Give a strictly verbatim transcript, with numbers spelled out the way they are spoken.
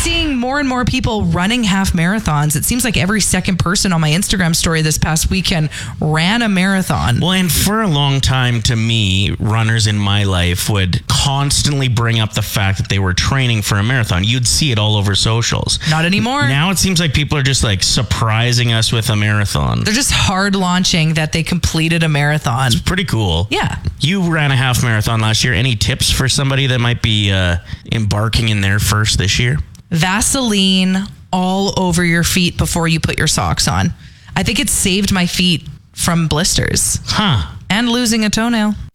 seeing more and more people running half marathons. It seems like every second person on my Instagram story this past weekend ran a marathon. Well, and for a long time, to me, runners in my life would constantly bring up the fact that they were training for a marathon. You'd see it all over socials. Not anymore. Now it seems like people are just like surprising us with a marathon. They're just hard launching that they completed a marathon. It's pretty cool. Yeah. You ran a half marathon last year. Any tips for somebody that might be uh, embarking in their first this year? Vaseline all over your feet before you put your socks on. I think it saved my feet from blisters. Huh. And losing a toenail.